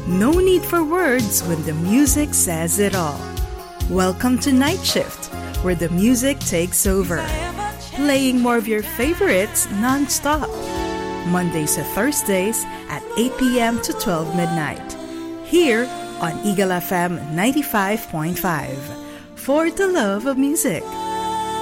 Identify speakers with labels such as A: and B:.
A: No need for words when the music says it all. Welcome to Night Shift, where the music takes over, playing more of your favorites non-stop. Mondays to Thursdays at 8 p.m. to 12 midnight. Here on Eagle FM 95.5. For the love of music.